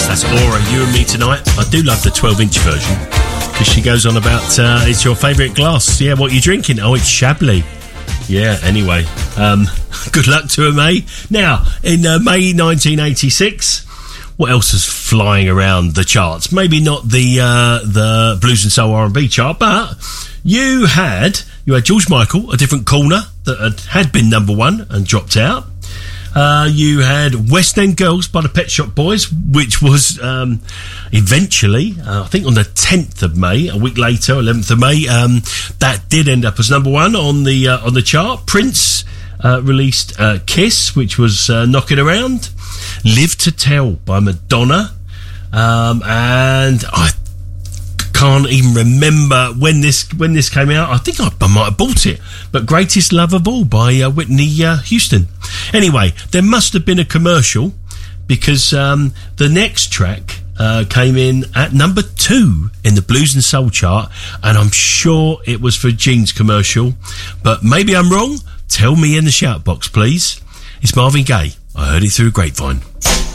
That's Aura, You and Me Tonight. I do love the 12-inch version because she goes on about it's your favourite glass. Yeah, what are you drinking? Oh, it's Chablis. Yeah, anyway, good luck to her, May. Now, in May 1986, what else is flying around the charts? Maybe not the Blues and Soul R&B chart, but you had George Michael, A Different Corner, that had been number one and dropped out. You had West End Girls by the Pet Shop Boys, which was eventually, I think on the 10th of May, a week later, 11th of May, that did end up as number one on the chart. Prince released Kiss, which was knocking around. Live to Tell by Madonna, and I can't even remember when this came out. I think I might have bought it, but Greatest Love of All by Whitney Houston. Anyway, there must have been a commercial because the next track came in at number 2 in the Blues and Soul chart, and I'm sure it was for Gene's commercial, but maybe I'm wrong. Tell me in the shout box, please. It's Marvin Gaye. I heard it through a grapevine.